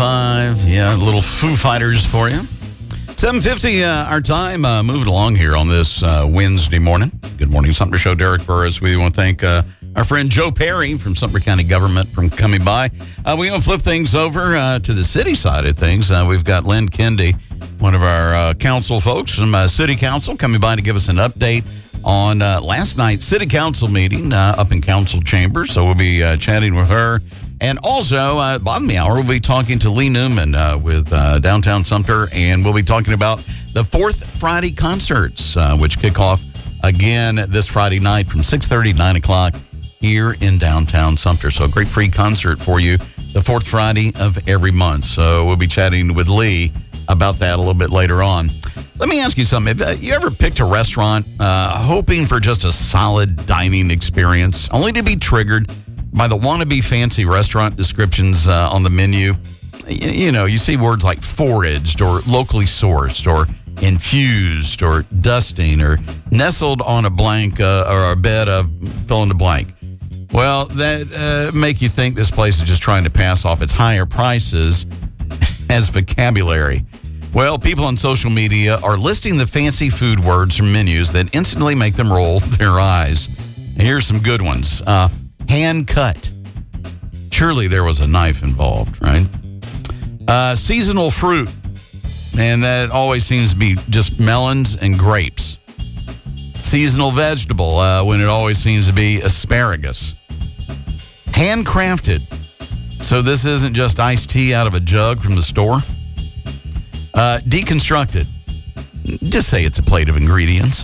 7:55. Yeah, a little Foo Fighters for you. 7:50 our time. Moving along here on this Wednesday morning. Good morning, Sumter Show. Derek Burris. We want to thank our friend Joe Perry from Sumter County Government for coming by. We're going to flip things over to the city side of things. We've got Lynn Kendi, one of our council folks from City Council, coming by to give us an update on last night's City Council meeting up in Council Chambers. So we'll be chatting with her. And also, bottom of the hour, we'll be talking to Lee Newman with Downtown Sumter, and we'll be talking about the Fourth Friday concerts, which kick off again this Friday night from 6:30 to 9 o'clock here in Downtown Sumter. So a great free concert for you the fourth Friday of every month. So we'll be chatting with Lee about that a little bit later on. Let me ask you something. Have you ever picked a restaurant hoping for just a solid dining experience, only to be triggered by the wannabe fancy restaurant descriptions on the menu? You know, you see words like foraged or locally sourced or infused or dusting or nestled on a blank or a bed of fill in the blank. Well, that make you think this place is just trying to pass off its higher prices as vocabulary. Well, people on social media are listing the fancy food words from menus that instantly make them roll their eyes. Here's some good ones. Hand cut. Surely there was a knife involved, right? Seasonal fruit. And that always seems to be just melons and grapes. Seasonal vegetable, when it always seems to be asparagus. Handcrafted. So this isn't just iced tea out of a jug from the store. Deconstructed. Just say it's a plate of ingredients.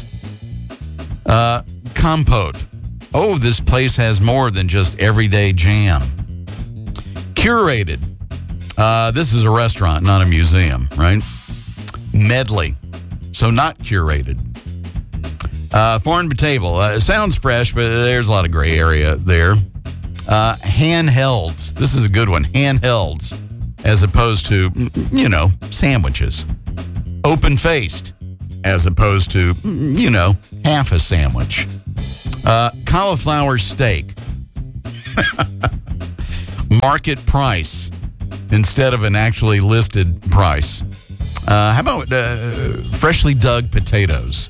Compote. Oh, this place has more than just everyday jam. Curated. This is a restaurant, not a museum, right? Medley. So not curated. Farm to table. Sounds fresh, but there's a lot of gray area there. Handhelds. This is a good one. Handhelds. As opposed to, you know, sandwiches. Open-faced. As opposed to, you know, half a sandwich. Cauliflower steak. Market price instead of an actually listed price. How about freshly dug potatoes?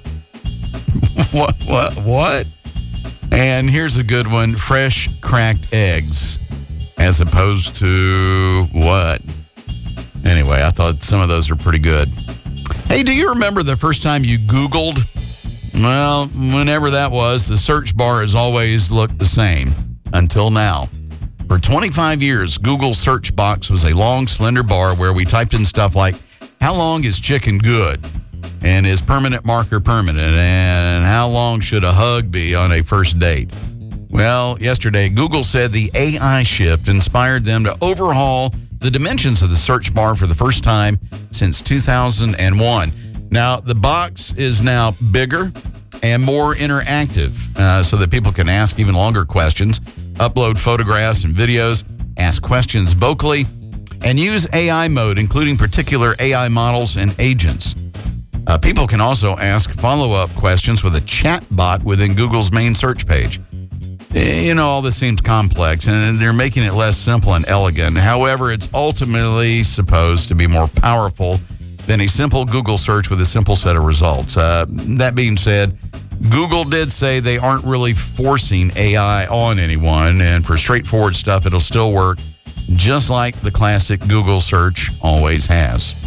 What? And here's a good one. Fresh cracked eggs. As opposed to what? Anyway, I thought some of those are pretty good. Hey, do you remember the first time you Googled? Well, whenever that was, the search bar has always looked the same until now. For 25 years, Google's search box was a long, slender bar where we typed in stuff like, how long is chicken good? And is permanent marker permanent? And how long should a hug be on a first date? Well, yesterday, Google said the AI shift inspired them to overhaul the dimensions of the search bar for the first time since 2001. Now, the box is now bigger and more interactive so that people can ask even longer questions, upload photographs and videos, ask questions vocally, and use AI mode, including particular AI models and agents. People can also ask follow-up questions with a chat bot within Google's main search page. You know, all this seems complex, and they're making it less simple and elegant. However, it's ultimately supposed to be more powerful than a simple Google search with a simple set of results. That being said, Google did say they aren't really forcing AI on anyone, and for straightforward stuff, it'll still work just like the classic Google search always has.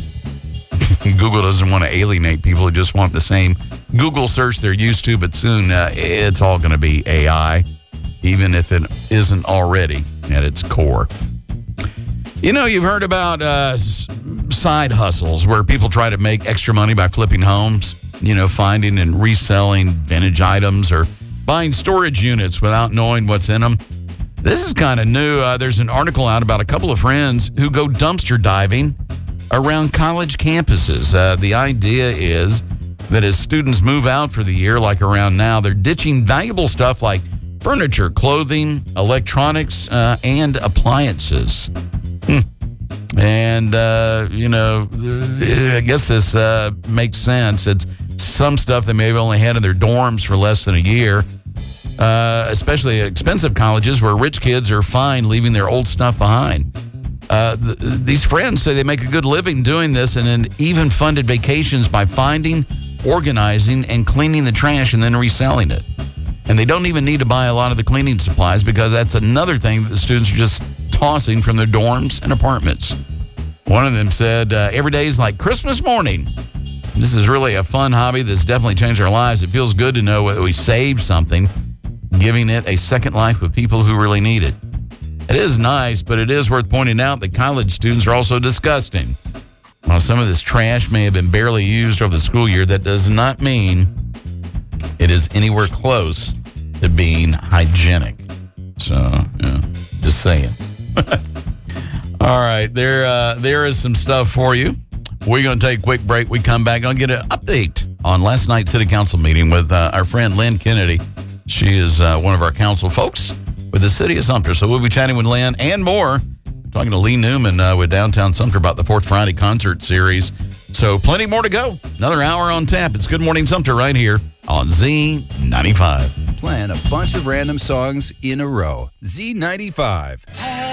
Google doesn't want to alienate people who just want the same Google search they're used to, but soon it's all going to be AI, even if it isn't already at its core. You know, you've heard about side hustles where people try to make extra money by flipping homes, you know, finding and reselling vintage items or buying storage units without knowing what's in them. This is kind of new. There's an article out about a couple of friends who go dumpster diving around college campuses. The idea is that as students move out for the year, like around now, they're ditching valuable stuff like furniture, clothing, electronics, and appliances. And, you know, I guess this makes sense. It's some stuff they may have only had in their dorms for less than a year, especially at expensive colleges where rich kids are fine leaving their old stuff behind. these friends say they make a good living doing this, and then even funded vacations by finding, organizing, and cleaning the trash and then reselling it. And they don't even need to buy a lot of the cleaning supplies because that's another thing that the students are just tossing from their dorms and apartments. One of them said, every day is like Christmas morning. This is really a fun hobby that's definitely changed our lives. It feels good to know that we saved something, giving it a second life with people who really need it. It is nice, but it is worth pointing out that college students are also disgusting. While some of this trash may have been barely used over the school year, that does not mean it is anywhere close to being hygienic. So, yeah, just saying. All right, there is some stuff for you. We're going to take a quick break. We come back. I'll get an update on last night's city council meeting with our friend Lynn Kennedy. She is one of our council folks with the city of Sumter. So we'll be chatting with Lynn and more. Talking to Lee Newman with Downtown Sumter about the Fourth Friday concert series. So plenty more to go. Another hour on tap. It's Good Morning Sumter right here on Z95. Playing a bunch of random songs in a row. Z95.